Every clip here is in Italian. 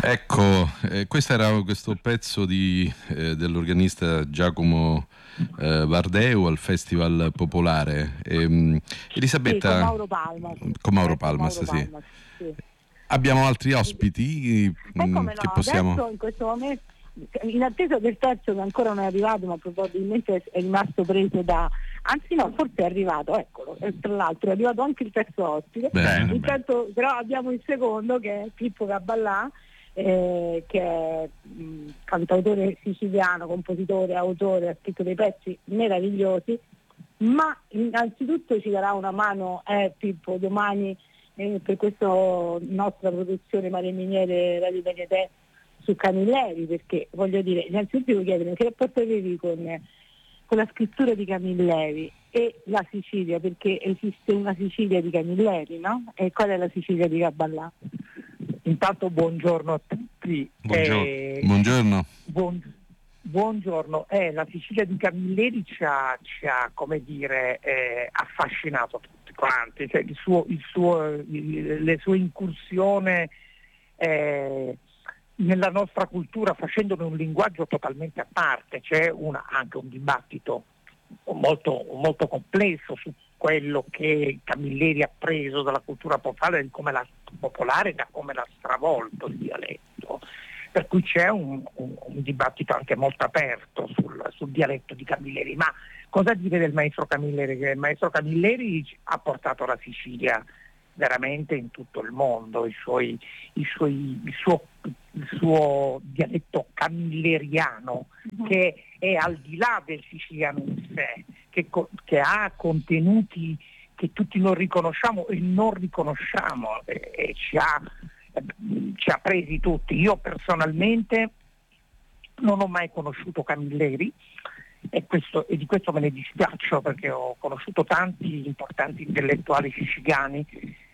Ecco, questo pezzo dell'organista Giacomo Bardeu al Festival Popolare. Sì, con Elisabetta, Mauro Palma. con Mauro Con Palmas, Mauro sì. Palma, sì. Abbiamo altri ospiti Come no, che possiamo... adesso in questo momento, in attesa del terzo che ancora non è arrivato, ma probabilmente è rimasto preso anzi no, forse è arrivato, eccolo, e tra l'altro è arrivato anche il terzo ospite. Bene, Intanto però abbiamo il secondo, che è Pippo Caballà, che è cantautore siciliano, compositore, autore, ha scritto dei pezzi meravigliosi, ma innanzitutto ci darà una mano Pippo domani per questa nostra produzione Mare Miniere Radio Venete su Camilleri, perché voglio dire, innanzitutto devo chiedere che rapporto avevi con la scrittura di Camilleri e la Sicilia, perché esiste una Sicilia di Camilleri, no? E qual è la Sicilia di Caballà? Intanto buongiorno a tutti. Buongiorno. Buongiorno. La Sicilia di Camilleri ci ha come dire, affascinato tutti quanti, cioè le sue incursioni nella nostra cultura, facendone un linguaggio totalmente a parte. C'è anche un dibattito molto complesso su quello che Camilleri ha preso dalla cultura popolare, da come l'ha stravolto il dialetto, per cui c'è un dibattito anche molto aperto sul dialetto di Camilleri. Ma cosa dire del maestro Camilleri? Che il maestro Camilleri ha portato la Sicilia veramente in tutto il mondo, il suo dialetto camilleriano, che è al di là del siciliano in sé, che ha contenuti che tutti noi riconosciamo e non riconosciamo, e ci ha presi tutti. Io personalmente non ho mai conosciuto Camilleri e di questo me ne dispiaccio, perché ho conosciuto tanti importanti intellettuali siciliani,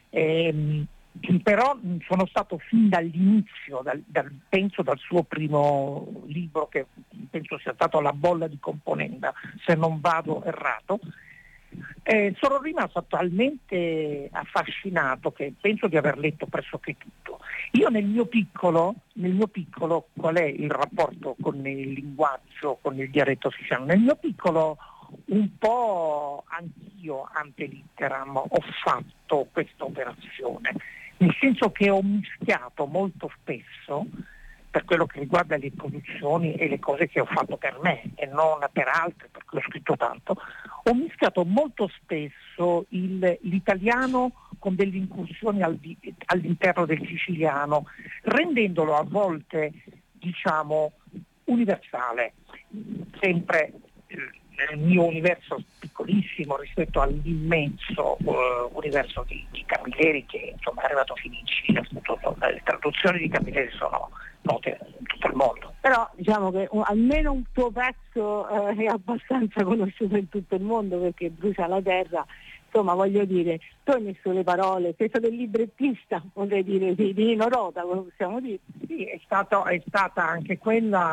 però sono stato fin dall'inizio, penso dal suo primo libro, che penso sia stato La bolla di Componenda, se non vado errato, sono rimasto talmente affascinato che penso di aver letto pressoché tutto. Io nel mio piccolo, qual è il rapporto con il linguaggio, con il dialetto siciliano? Nel mio piccolo un po' anch'io ante litteram ho fatto questa operazione, nel senso che ho mischiato molto spesso, per quello che riguarda le produzioni e le cose che ho fatto per me e non per altri, perché ho scritto tanto, ho mischiato molto spesso l'italiano con delle incursioni all'interno del siciliano, rendendolo a volte, diciamo, universale, sempre nel mio universo piccolissimo rispetto all'immenso universo di Camilleri, che insomma è arrivato fino in Cina. Le traduzioni di Camilleri sono note in tutto il mondo. Però diciamo che almeno un tuo pezzo è abbastanza conosciuto in tutto il mondo, perché Brucia la terra, insomma, voglio dire, tu hai messo le parole, sei stato il librettista, vorrei dire, di Nino Rota, come possiamo dire. Sì, è stata anche quella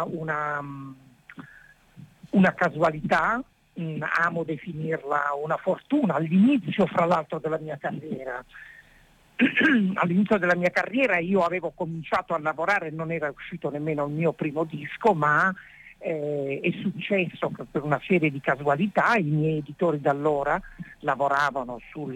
una casualità, amo definirla una fortuna, all'inizio fra l'altro della mia carriera. All'inizio della mia carriera io avevo cominciato a lavorare, non era uscito nemmeno il mio primo disco, ma è successo che per una serie di casualità i miei editori d'allora lavoravano sul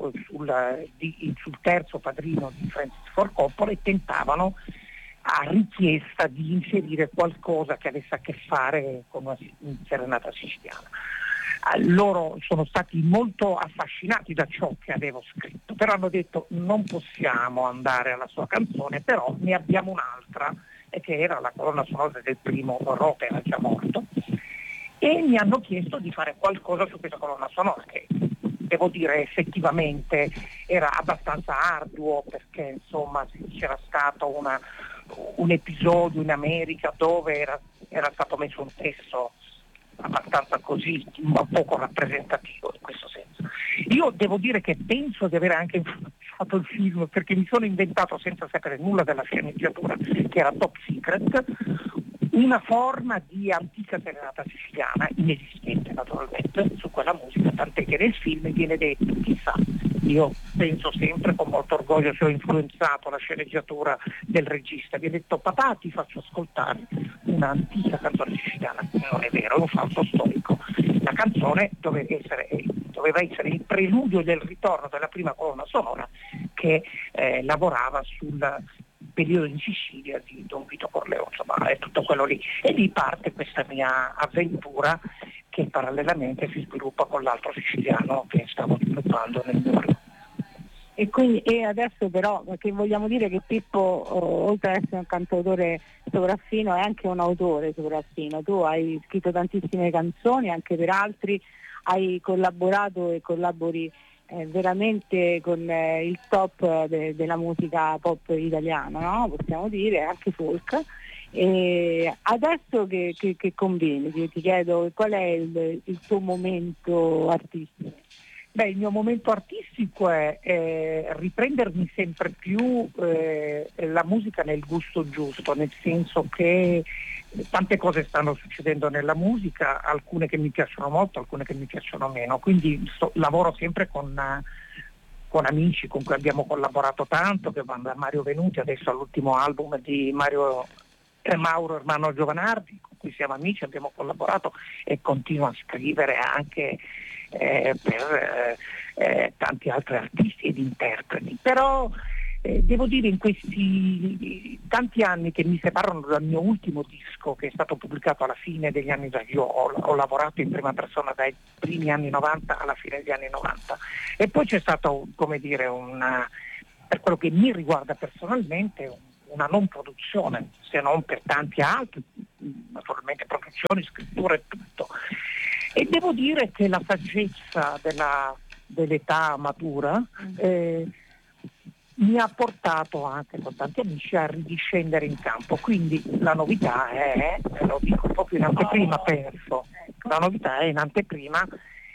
terzo padrino di Francis Ford Coppola e tentavano, a richiesta, di inserire qualcosa che avesse a che fare con una serenata siciliana. Loro sono stati molto affascinati da ciò che avevo scritto, però hanno detto non possiamo andare alla sua canzone, però ne abbiamo un'altra, e che era la colonna sonora del primo Rota era già morto, e mi hanno chiesto di fare qualcosa su questa colonna sonora, che devo dire effettivamente era abbastanza arduo, perché insomma c'era stato un episodio in America dove era stato messo un testo abbastanza così, ma poco rappresentativo in questo senso. Io devo dire che penso di avere anche fatto il film, perché mi sono inventato, senza sapere nulla della sceneggiatura, che era Top Secret, una forma di antica serenata siciliana, inesistente naturalmente, su quella musica, tant'è che nel film viene detto, chissà, io penso sempre con molto orgoglio che ho influenzato la sceneggiatura del regista, mi ha detto papà ti faccio ascoltare un'antica canzone siciliana. Non è vero, è un falso storico. La canzone doveva essere il preludio del ritorno della prima colonna sonora che lavorava sul periodo in Sicilia di Don Vito Corleone, insomma è tutto quello lì. E lì parte questa mia avventura che parallelamente si sviluppa con l'altro siciliano che stavo sviluppando nel muro. E adesso però, che vogliamo dire che Pippo, oltre ad essere un cantautore sopraffino, è anche un autore sopraffino. Tu hai scritto tantissime canzoni anche per altri, hai collaborato e collabori veramente con il top della musica pop italiana, no? Possiamo dire, anche folk. E adesso che combini? Ti chiedo qual è il tuo momento artistico? Beh, il mio momento artistico è riprendermi sempre più la musica nel gusto giusto, nel senso che tante cose stanno succedendo nella musica, alcune che mi piacciono molto, alcune che mi piacciono meno, quindi lavoro sempre con amici con cui abbiamo collaborato tanto, che vanno da Mario Venuti adesso all'ultimo album di Mauro Ermano Giovanardi, con cui siamo amici, abbiamo collaborato e continuo a scrivere anche per tanti altri artisti ed interpreti. Però devo dire, in questi tanti anni che mi separano dal mio ultimo disco, che è stato pubblicato alla fine degli anni, io ho lavorato in prima persona dai primi anni 90 alla fine degli anni 90, e poi c'è stato, come dire, per quello che mi riguarda personalmente, una non produzione, se non per tanti altri, naturalmente produzioni, scritture e tutto. E devo dire che la saggezza dell'età matura mi ha portato anche con tanti amici a ridiscendere in campo, quindi la novità è, lo dico proprio in anteprima, la novità è in anteprima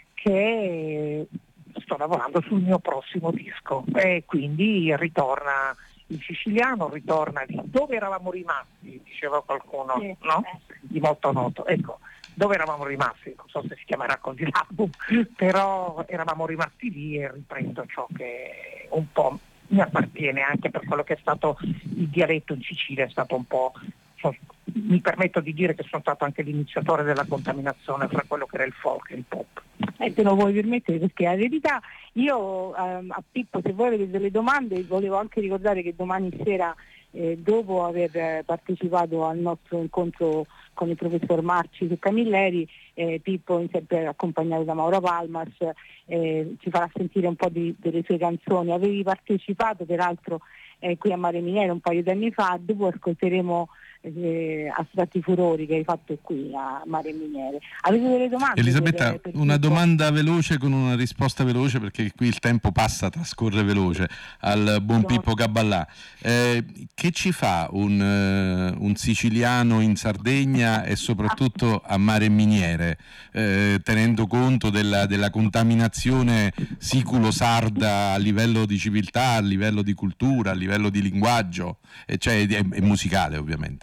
che sto lavorando sul mio prossimo disco e quindi ritorna il siciliano, ritorna lì dove eravamo rimasti, diceva qualcuno, sì, no? Di molto noto, ecco, dove eravamo rimasti, non so se si chiamerà così l'album, però eravamo rimasti lì e riprendo ciò che un po' mi appartiene, anche per quello che è stato il dialetto in Sicilia, è stato un po', mi permetto di dire che sono stato anche l'iniziatore della contaminazione fra quello che era il folk e il pop. Te lo vuoi permettere, perché la verità, io a Pippo, se voi avete delle domande, volevo anche ricordare che domani sera, dopo aver partecipato al nostro incontro con il professor Marci su Camilleri, Pippo, sempre accompagnato da Mauro Palmas, ci farà sentire un po' delle sue canzoni. Avevi partecipato peraltro qui a Mare Miniere un paio di anni fa, dopo ascolteremo Astratti Furori che hai fatto qui a Mare Miniere. Avete delle domande? Elisabetta, per una Pippo? domanda veloce con una risposta veloce, perché qui il tempo passa, trascorre veloce, al buon Pippo Caballà. Che ci fa un siciliano in Sardegna e soprattutto a Mare Miniere, tenendo conto della contaminazione siculo-sarda a livello di civiltà, a livello di cultura, a livello di linguaggio, cioè è musicale ovviamente?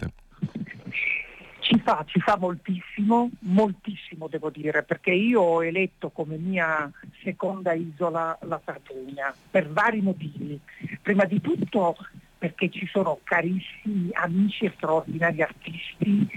Ci fa moltissimo, moltissimo devo dire, perché io ho eletto come mia seconda isola la Sardegna per vari motivi. Prima di tutto perché ci sono carissimi amici e straordinari artisti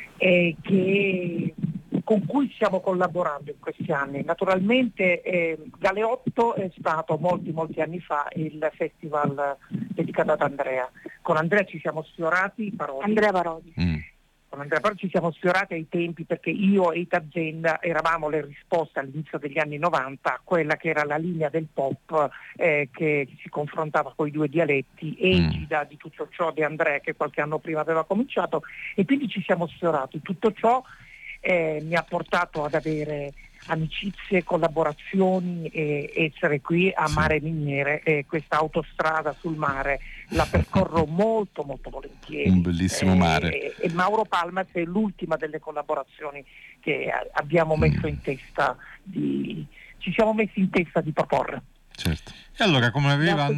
con cui stiamo collaborando in questi anni. Naturalmente Galeotto è stato molti anni fa il festival dedicato ad Andrea. Con Andrea ci siamo sfiorati Andrea Parodi. Con Andrea Parodi ci siamo sfiorati ai tempi, perché io e Ita Zenda eravamo le risposte all'inizio degli anni 90 a quella che era la linea del pop che si confrontava con i due dialetti, egida di tutto ciò di Andrea che qualche anno prima aveva cominciato, e quindi ci siamo sfiorati. Tutto ciò mi ha portato ad avere amicizie, collaborazioni e essere qui a Mare Miniere, questa autostrada sul mare la percorro molto volentieri. Un bellissimo mare. E Mauro Palmas è l'ultima delle collaborazioni che abbiamo messo in testa ci siamo messi in testa di proporre. Certo. E allora, come aveva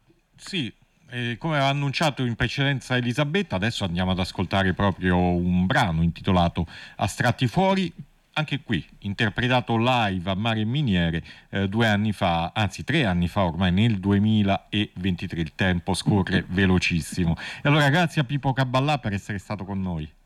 annunciato in precedenza Elisabetta, adesso andiamo ad ascoltare proprio un brano intitolato A Stratti Fuori. anche qui interpretato live a Mare e Miniere 2 anni fa, anzi 3 anni fa ormai, nel 2023. Il tempo scorre velocissimo. E allora grazie a Pippo Caballà per essere stato con noi.